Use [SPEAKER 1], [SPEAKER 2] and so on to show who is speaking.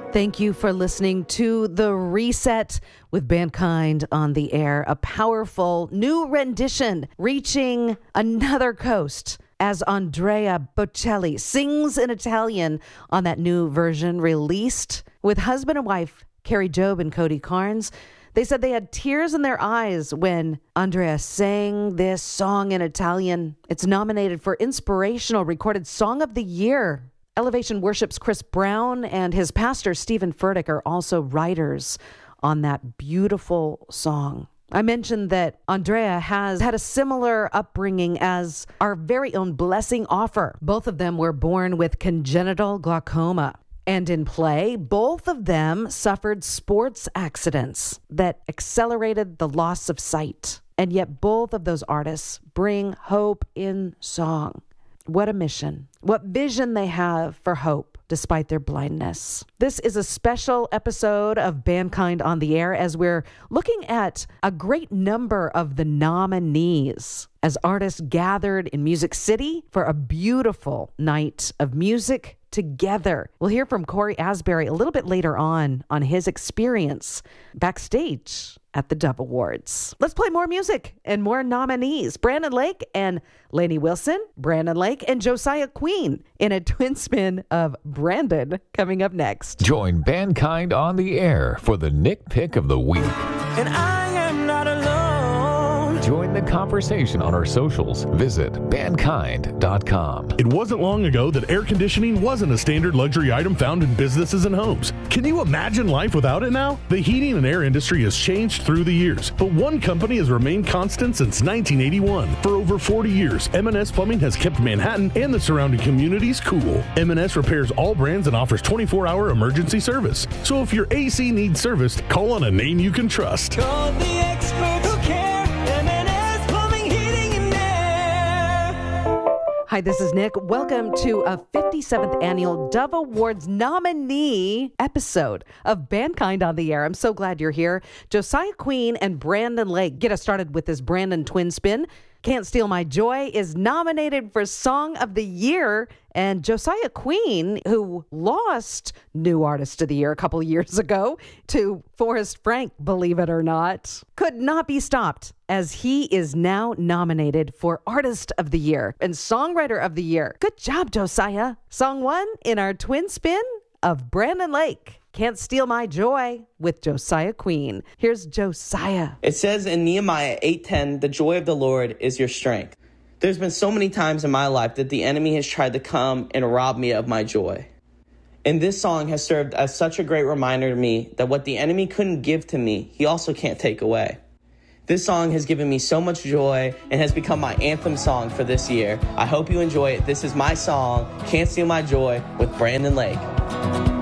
[SPEAKER 1] Thank you for listening to The Reset with Bandkind on the Air, a powerful new rendition reaching another coast as Andrea Bocelli sings in Italian on that new version released with husband and wife Carrie Job and Cody Carnes. They said they had tears in their eyes when Andrea sang this song in Italian. It's nominated for Inspirational Recorded Song of the Year. Elevation Worship's Chris Brown and his pastor, Stephen Furtick, are also writers on that beautiful song. I mentioned that Andrea has had a similar upbringing as our very own Blessing Offor. Both of them were born with congenital glaucoma. And in play, both of them suffered sports accidents that accelerated the loss of sight. And yet both of those artists bring hope in song. What a mission. What vision they have for hope despite their blindness. This is a special episode of Bandkind on the Air as we're looking at a great number of the nominees as artists gathered in Music City for a beautiful night of music together. We'll hear from Corey Asbury a little bit later on his experience backstage at the Dove Awards. Let's play more music and more nominees. Brandon Lake and Lainey Wilson, Brandon Lake and Josiah Queen in a twin spin of Brandon coming up next.
[SPEAKER 2] Join Bandkind on the Air for the Nick Pick of the Week.
[SPEAKER 3] And I am not alone.
[SPEAKER 2] Join the conversation on our socials. Visit bandkind.com.
[SPEAKER 4] It wasn't long ago that air conditioning wasn't a standard luxury item found in businesses and homes. Can you imagine life without it now? The heating and air industry has changed through the years, but one company has remained constant since 1981. For over 40 years, M&S Plumbing has kept Manhattan and the surrounding communities cool. M&S repairs all brands and offers 24-hour emergency service. So if your AC needs serviced, call on a name you can trust.
[SPEAKER 3] Call the experts who care. M&S Plumbing, Heating, and Air.
[SPEAKER 1] Hi, this is Nick. Welcome to a 57th annual Dove Awards nominee episode of Bandkind on the Air. I'm so glad you're here. Josiah Queen and Brandon Lake. Get us started with this Brandon twin spin. Can't Steal My Joy is nominated for Song of the Year. And Josiah Queen, who lost New Artist of the Year a couple years ago to Forrest Frank, believe it or not, could not be stopped as he is now nominated for Artist of the Year and Songwriter of the Year. Good job, Josiah. Song 1 in our twin spin of Brandon Lake. Can't Steal My Joy with Josiah Queen. Here's Josiah.
[SPEAKER 5] It says in Nehemiah 8:10, the joy of the Lord is your strength. There's been so many times in my life that the enemy has tried to come and rob me of my joy. And this song has served as such a great reminder to me that what the enemy couldn't give to me, he also can't take away. This song has given me so much joy and has become my anthem song for this year. I hope you enjoy it. This is my song, Can't Steal My Joy with Brandon Lake.